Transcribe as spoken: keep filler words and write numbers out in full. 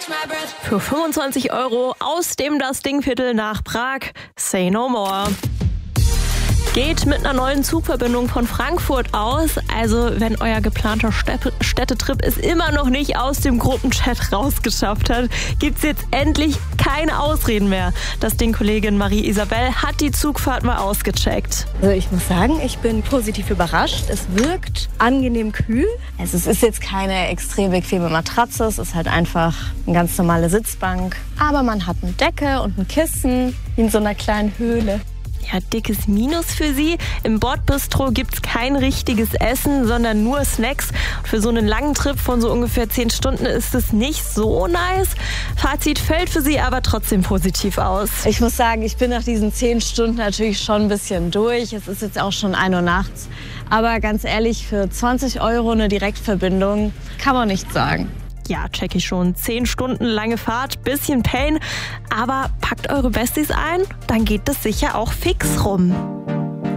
Für fünfundzwanzig Euro aus dem Das Ding-Viertel nach Prag, Say No More. Geht mit einer neuen Zugverbindung von Frankfurt aus. Also wenn euer geplanter Städte- Städtetrip es immer noch nicht aus dem Gruppenchat rausgeschafft hat, gibt's jetzt endlich keine Ausreden mehr. Das Ding-Kollegin Marie-Isabel hat die Zugfahrt mal ausgecheckt. Also ich muss sagen, ich bin positiv überrascht. Es wirkt angenehm kühl. Also es ist jetzt keine extrem bequeme Matratze, es ist halt einfach eine ganz normale Sitzbank. Aber man hat eine Decke und ein Kissen wie in so einer kleinen Höhle. Ja, dickes Minus für sie. Im Bordbistro gibt's kein richtiges Essen, sondern nur Snacks. Für so einen langen Trip von so ungefähr zehn Stunden ist es nicht so nice. Fazit fällt für sie aber trotzdem positiv aus. Ich muss sagen, ich bin nach diesen zehn Stunden natürlich schon ein bisschen durch. Es ist jetzt auch schon ein Uhr nachts. Aber ganz ehrlich, für zwanzig Euro eine Direktverbindung kann man nicht sagen. Ja, check ich schon. Zehn Stunden lange Fahrt, bisschen Pain. Aber packt eure Besties ein, dann geht das sicher auch fix rum.